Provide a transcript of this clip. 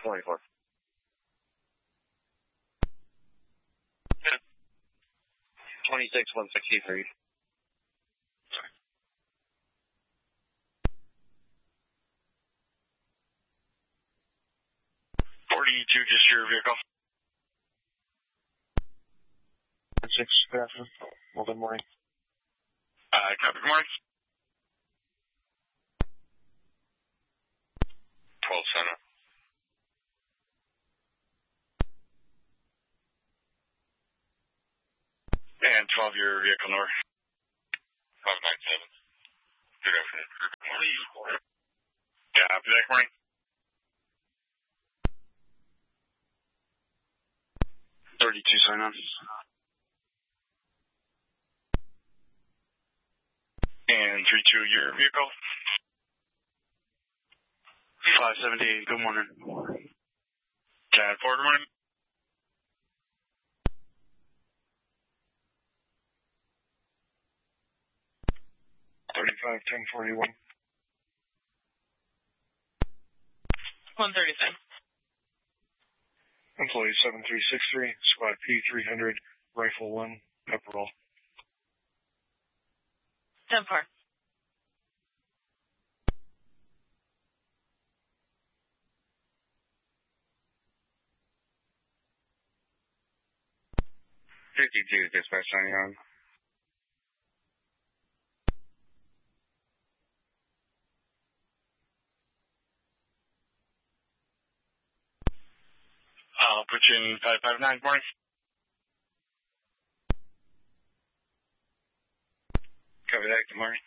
24. 26-163. 42, just your vehicle. 6, good afternoon. Well, good morning. Copy, good morning. 12 Center. And 12, your vehicle number. 597. Good afternoon. Good morning. Yeah, good morning. 32 sign on. And 32, your vehicle. 578, good morning. 10-4, good morning. 35-1041. 137. Employee 7363, squad P300, rifle 1, pepperell. 10-4. 52, dispatch signing on. I'll put you in 559, morning. Copy that, good morning.